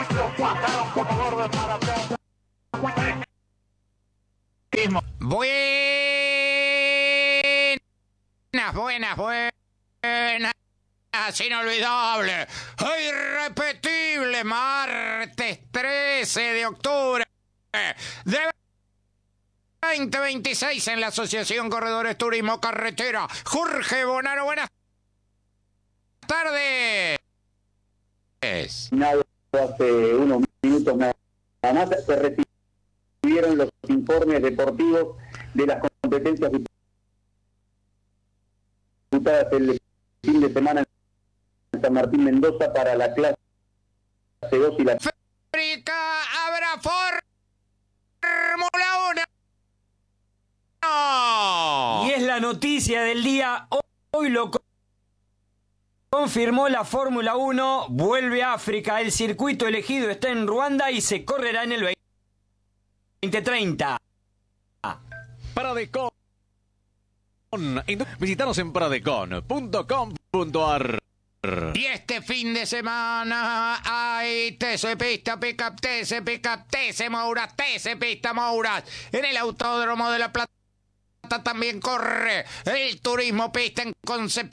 Lo pasaron como gordo en maratón. Buenas. Inolvidable, irrepetible, martes 13 de octubre de 2026 en la Asociación Corredores Turismo Carretera. Jorge Bonaro, buenas tardes. Hace unos minutos nada más se recibieron los informes deportivos de las competencias disputadas el fin de semana en San Martín Mendoza para la clase 2 y la África, habrá Fórmula 1. Y es la noticia del día. Hoy lo confirmó la Fórmula 1. Vuelve a África. El circuito elegido está en Ruanda y se correrá en el 2030. Pradecon. Visítanos en pradecon.com.ar. Y este fin de semana hay TC Pista Pickup, TC Pickup, TC Mouras, TC Pista Mouras. En el Autódromo de La Plata también corre el Turismo Pista en Concepción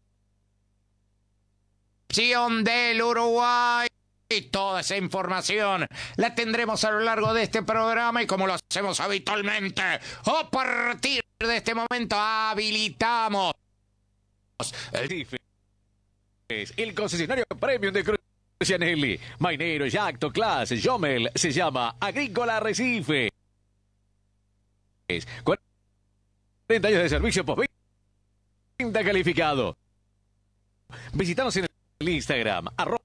del Uruguay. Y toda esa información la tendremos a lo largo de este programa y como lo hacemos habitualmente, a partir de este momento habilitamos el concesionario premium de Crucianelli, Mainero, Yacto, Class, Jomel, se llama Agrícola Arrecife. 40 años de servicio postventa calificado. Visítanos en el Instagram,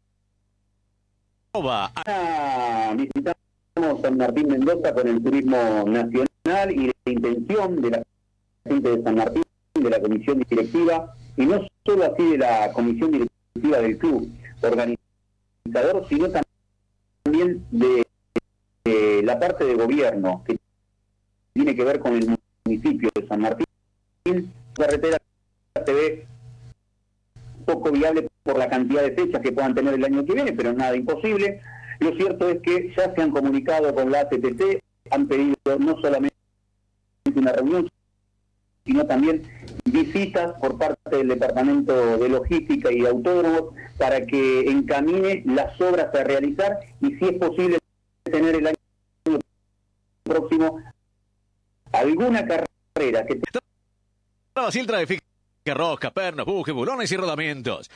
visitamos San Martín Mendoza con el turismo nacional y la intención de la gente de San Martín, de la comisión directiva, y no solo así de la comisión directiva del club organizador, sino también de la parte de gobierno, que tiene que ver con el municipio de San Martín. La carretera se ve poco viable por la cantidad de fechas que puedan tener el año que viene, pero nada imposible. Lo cierto es que ya se han comunicado con la ATTC, han pedido no solamente una reunión, sino también visitas por parte del Departamento de Logística y de Autódromos para que encamine las obras a realizar y si es posible tener el año próximo alguna carrera que Brasil trae rosca, pernos, bujes, bulones y rodamientos.